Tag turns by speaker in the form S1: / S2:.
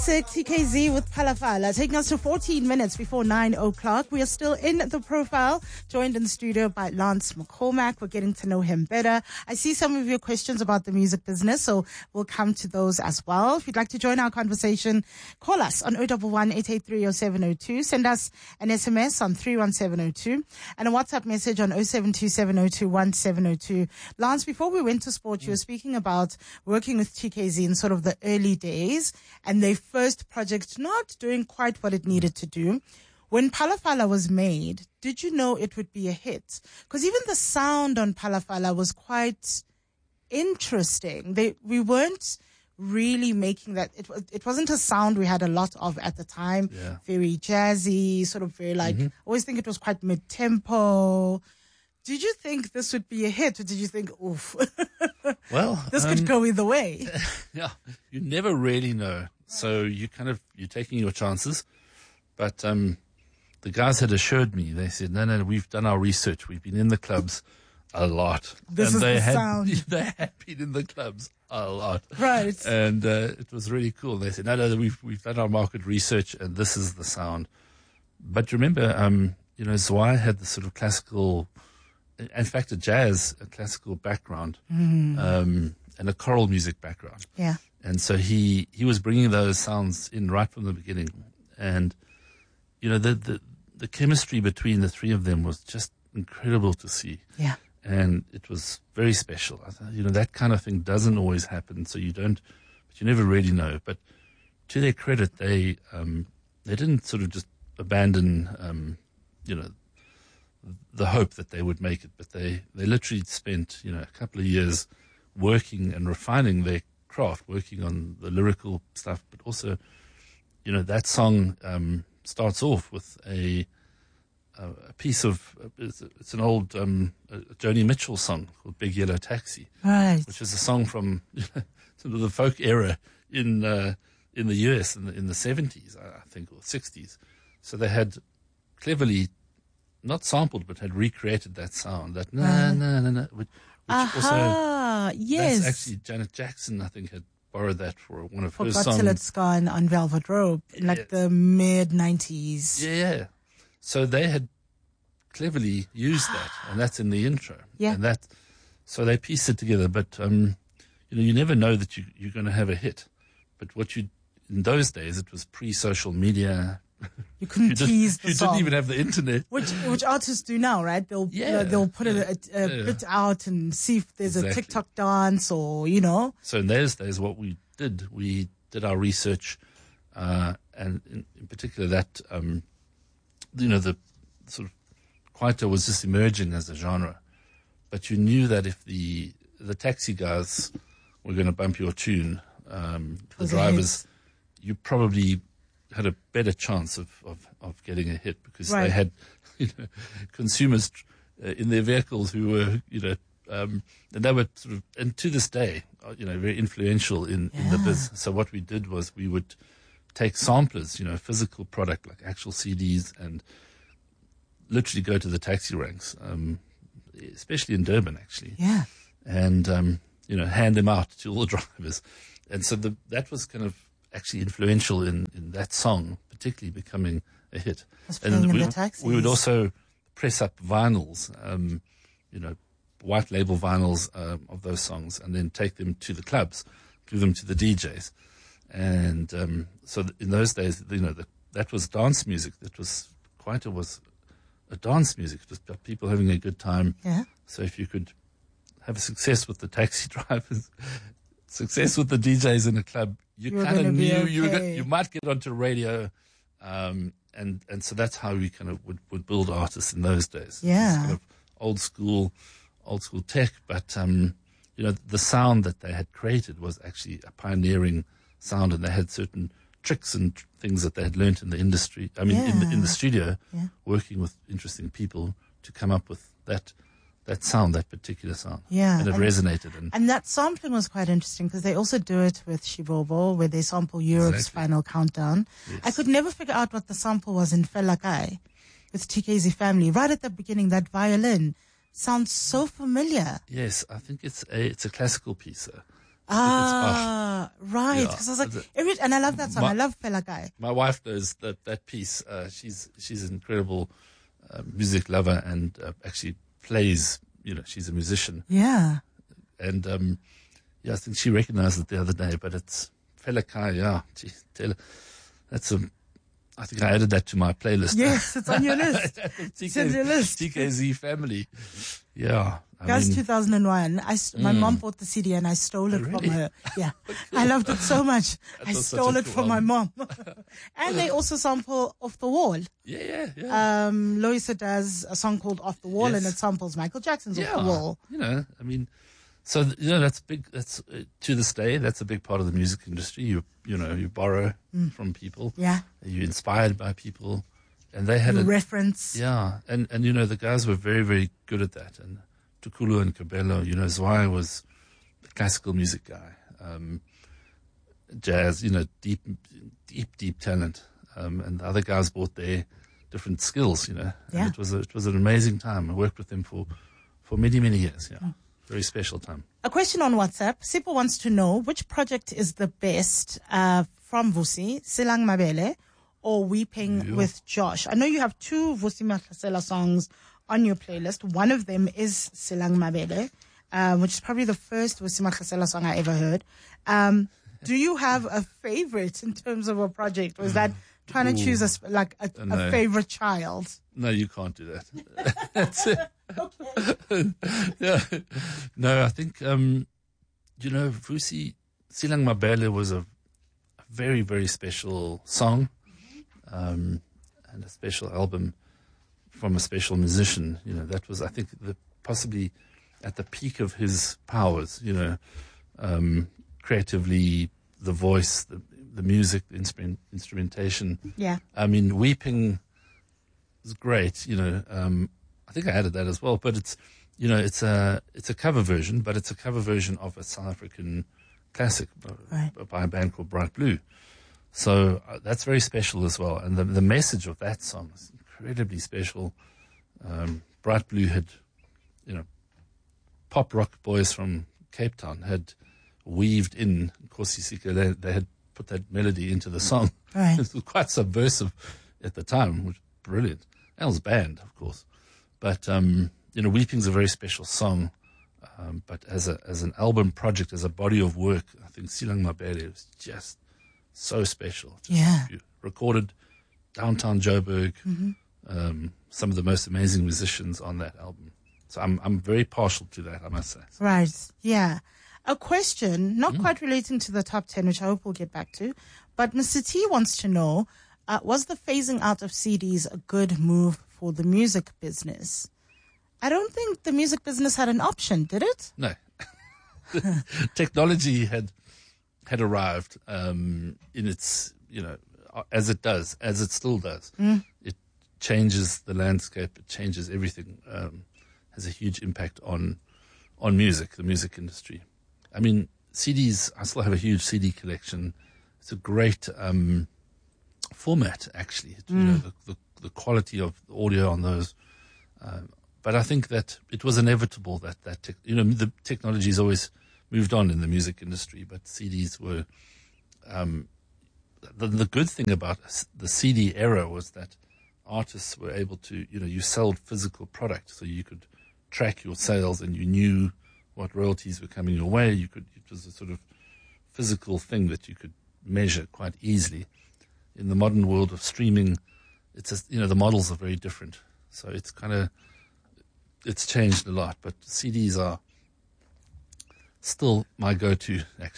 S1: TKZ with Phalaphala, taking us to 14 minutes before 9 o'clock. We are still in the profile, joined in the studio by Lance McCormack. We're getting to know him better. I see some of your questions about the music business, so we'll come to those as well. If you'd like to join our conversation, call us on 011-883-0702. Send us an SMS on 31702 and a WhatsApp message on 0727021702. Lance, before we went to sport, you were speaking about working with TKZ in sort of the early days and they first project not doing quite what it needed to do. When Phalaphala was made, did you know it would be a hit? Because even the sound on Phalaphala was quite interesting. We weren't really making that. It wasn't a sound we had a lot of at the time.
S2: Yeah.
S1: Very jazzy, sort of very like, I always think it was quite mid-tempo. Did you think this would be a hit, or did you think, oof,
S2: well,
S1: this could go either way?
S2: Yeah, you never really know. So you're taking your chances. But the guys had assured me, they said, no, we've done our research. We've been in the clubs a lot.
S1: This is the sound.
S2: They had been in the clubs a lot.
S1: Right.
S2: And it was really cool. They said, no, we've done our market research and this is the sound. But remember, Zwei had the sort of classical, in fact, a classical background, and a choral music background.
S1: Yeah.
S2: And so he was bringing those sounds in right from the beginning. And, the chemistry between the three of them was just incredible to see.
S1: Yeah.
S2: And it was very special. That kind of thing doesn't always happen. So but you never really know. But to their credit, they didn't sort of just abandon, the hope that they would make it, but they literally spent, a couple of years working and refining their craft, working on the lyrical stuff, but also, that song starts off with a piece of it's an old Joni Mitchell song called Big Yellow Taxi,
S1: right?
S2: Which is a song from sort of the folk era in the US in the 70s, I think, or 60s. So they had cleverly not sampled, but had recreated that sound. That na, which also,
S1: yes,
S2: that's actually Janet Jackson, I think, had borrowed that for one of her songs.
S1: Forgot Till It's Gone on Velvet Rope in like the mid-90s.
S2: Yeah. So they had cleverly used that, and that's in the intro.
S1: Yeah.
S2: And so they pieced it together. But you never know that you're going to have a hit. But in those days, it was pre-social media.
S1: You couldn't tease the song.
S2: You didn't even have the internet.
S1: Which artists do now, right? They'll put a bit out and see if there's a TikTok dance or,
S2: So in those days, what we did our research, and in particular that, the sort of Kwaito was just emerging as a genre. But you knew that if the taxi guys were going to bump your tune, the drivers, you probably had a better chance of getting a hit because they had consumers in their vehicles who were and they were sort of, and to this day very influential in the business. So what we did was we would take samplers, physical product like actual CDs, and literally go to the taxi ranks, especially in Durban actually, and hand them out to all the drivers. And so that was kind of actually influential in that song, particularly becoming a hit.
S1: And
S2: we would also press up vinyls, white label vinyls of those songs, and then take them to the clubs, give them to the DJs. And so in those days, that was dance music. Kwaito was a dance music, just people having a good time.
S1: Yeah.
S2: So if you could have success with the taxi drivers, success with the DJs in a club, you kind of knew you might get onto radio, and so that's how we kind of would build artists in those days.
S1: Yeah,
S2: kind of old school tech, but the sound that they had created was actually a pioneering sound, and they had certain tricks and things that they had learned in the industry. I mean, in the studio, working with interesting people to come up with that sound, that particular sound.
S1: Yeah.
S2: And it resonated.
S1: And that sampling was quite interesting because they also do it with Shibobo, where they sample Europe's Final Countdown. Yes. I could never figure out what the sample was in Fela Kai with TKZ Family. Right at the beginning, that violin sounds so familiar.
S2: Yes, I think it's a classical piece.
S1: Right.
S2: Yeah.
S1: Because I was like, and I love that song. I love Fela Guy.
S2: My wife knows that piece. She's an incredible music lover and actually plays. She's a musician.
S1: Yeah.
S2: And I think she recognized it the other day. But it's Fela Kai. Yeah, I think I added that to my playlist.
S1: Yes, it's on your list. It's on your list.
S2: TKZ family. Yeah.
S1: Guys, 2001. My mom bought the CD and I stole it from her. Yeah. I loved it so much. I stole it from my mom. And they also sample Off the Wall.
S2: Yeah.
S1: Loisa does a song called Off the Wall, and it samples Michael Jackson's Off the Wall.
S2: So, that's big. That's to this day, that's a big part of the music industry. You borrow from people.
S1: Yeah.
S2: You're inspired by people. And they had
S1: a reference.
S2: Yeah. And the guys were very, very good at that. And Tukulu and Cabello, Zwai was the classical music guy. Jazz, deep talent. And the other guys brought their different skills,
S1: Yeah.
S2: And it was an amazing time. I worked with them for many, many years. Yeah. Very special time.
S1: A question on WhatsApp. Sipho wants to know which project is the best from Vusi, Silang Mabele or Weeping with Josh. I know you have two Vusi Mahlasela songs on your playlist. One of them is Silang Mabele, which is probably the first Vusi Mahlasela song I ever heard. Do you have a favorite in terms of a project? Or is that trying to choose a favorite child?
S2: No, you can't do that. That's it. Yeah. No, I think, Vusi, Silang Mabele was a very, very special song, and a special album from a special musician. That was, I think, possibly at the peak of his powers, creatively, the voice, the music, the instrumentation.
S1: Yeah.
S2: Weeping is great, I think I added that as well, but it's a cover version, but it's a cover version of a South African classic by a band called Bright Blue. So that's very special as well. And the message of that song is incredibly special. Bright Blue had, pop rock boys from Cape Town had weaved in Nkosi Sikelel. They had put that melody into the song.
S1: Right.
S2: It was quite subversive at the time, which was brilliant. And it was band, of course. But, Weeping's a very special song. But as an album project, as a body of work, I think Silang Mabele was just so special. Recorded downtown Joburg, some of the most amazing musicians on that album. So I'm very partial to that, I must say.
S1: Right. Yeah. A question, not quite relating to the top 10, which I hope we'll get back to, but Mr. T wants to know, was the phasing out of CDs a good move for the music business? I don't think the music business had an option, did it?
S2: No. Technology had arrived in its, as it still does. It changes the landscape, it changes everything, has a huge impact on music, the music industry. CDs, I still have a huge CD collection. It's a great format, actually. The quality of the audio on those. But I think that it was inevitable that the technology has always moved on in the music industry, but CDs were, the good thing about the CD era was that artists were able to, you sold physical product, so you could track your sales and you knew what royalties were coming your way. It was a sort of physical thing that you could measure quite easily. In the modern world of streaming, the models are very different. So it's changed a lot, but CDs are still my go-to, actually.